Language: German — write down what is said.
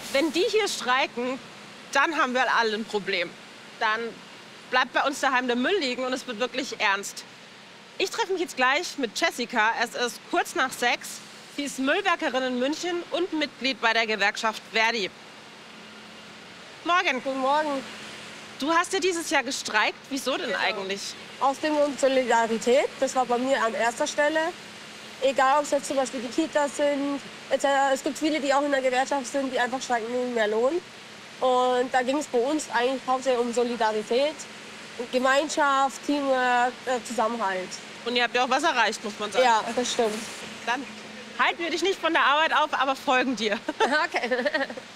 Wenn die hier streiken, dann haben wir alle ein Problem. Dann bleibt bei uns daheim der Müll liegen und es wird wirklich ernst. Ich treffe mich jetzt gleich mit Jessica. Es ist kurz nach 6. Sie ist Müllwerkerin in München und Mitglied bei der Gewerkschaft ver.di. Morgen. Guten Morgen. Du hast ja dieses Jahr gestreikt. Wieso denn eigentlich? Aus dem Grund Solidarität, das war bei mir an erster Stelle. Egal, ob es jetzt zum Beispiel die Kitas sind, etc. Es gibt viele, die auch in der Gewerkschaft sind, die einfach streiken wegen mehr Lohn. Und da ging es bei uns eigentlich hauptsächlich um Solidarität, Gemeinschaft, Teamwork, Zusammenhalt. Und ihr habt ja auch was erreicht, muss man sagen. Ja, das stimmt. Dann halten wir dich nicht von der Arbeit auf, aber folgen dir. Okay.